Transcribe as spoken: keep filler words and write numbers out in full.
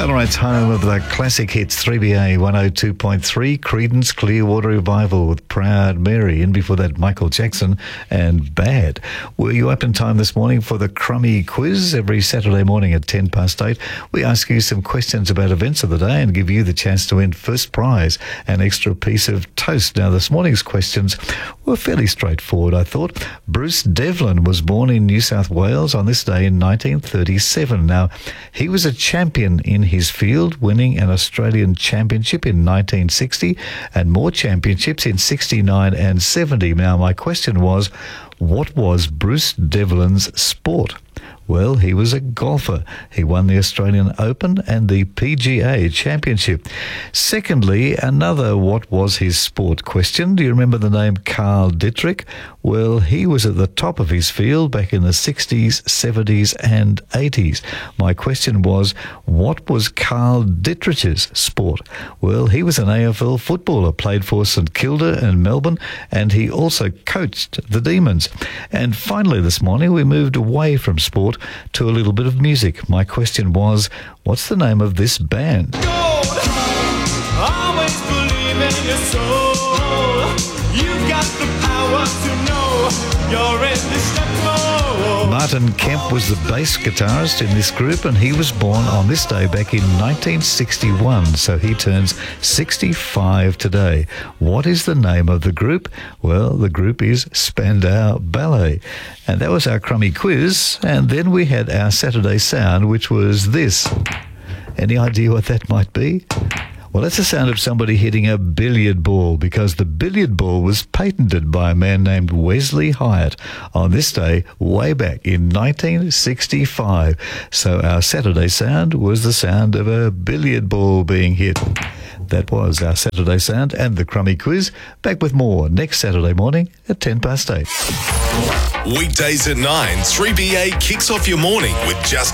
Ballaright's home of the classic hits, three B A one oh two point three, Creedence Clearwater Revival with Proud Mary, and before that Michael Jackson and Bad. Were you up in time this morning for the Crummy Quiz? Every Saturday morning at ten past eight, we ask you some questions about events of the day and give you the chance to win first prize, an extra piece of toast. Now, this morning's questions were fairly straightforward, I thought. Bruce Devlin was born in New South Wales on this day in nineteen thirty-seven. Now, he was a champion in his field, winning an Australian championship in nineteen sixty and more championships in sixty-nine and seventy. Now, my question was, what was Bruce Devlin's sport? Well, he was a golfer. He won the Australian Open and the P G A Championship. Secondly, another what was his sport question. Do you remember the name Carl Dietrich? Well, he was at the top of his field back in the sixties, seventies and eighties. My question was, what was Carl Dietrich's sport? Well, he was an A F L footballer, played for St Kilda and Melbourne, and he also coached the Demons. And finally this morning, we moved away from sport to a little bit of music. My question was, what's the name of this band? Gold, always believe in your soul. You've got the power to know you're indestructible. Martin Kemp was the bass guitarist in this group, and he was born on this day back in nineteen sixty-one, so he turns sixty-five today. What is the name of the group? Well, the group is Spandau Ballet. And that was our Crummy Quiz, and then we had our Saturday Sound, which was this. Any idea what that might be? Well, that's the sound of somebody hitting a billiard ball, because the billiard ball was patented by a man named Wesley Hyatt on this day way back in nineteen sixty-five. So our Saturday Sound was the sound of a billiard ball being hit. That was our Saturday Sound and the Crummy Quiz. Back with more next Saturday morning at ten past eight. Weekdays at nine, three B A kicks off your morning with Just